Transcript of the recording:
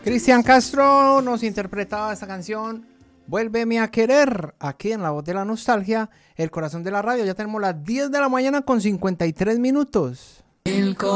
Cristian Castro nos interpretaba esta canción Vuélveme a querer, aquí en La Voz de la Nostalgia, el corazón de la radio. Ya tenemos las 10 de la mañana con 53 minutos.